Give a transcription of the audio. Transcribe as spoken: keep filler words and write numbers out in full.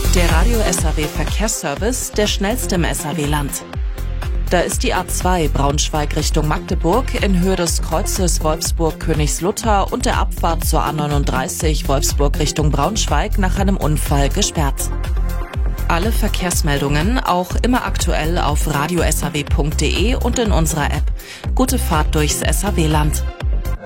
Der Radio S A W Verkehrsservice, der schnellste im S A W-Land. Da ist die A zwei Braunschweig Richtung Magdeburg in Höhe des Kreuzes Wolfsburg-Königslutter und der Abfahrt zur A neununddreißig Wolfsburg Richtung Braunschweig nach einem Unfall gesperrt. Alle Verkehrsmeldungen auch immer aktuell auf radio s a w punkt d e und in unserer App. Gute Fahrt durchs S A W-Land.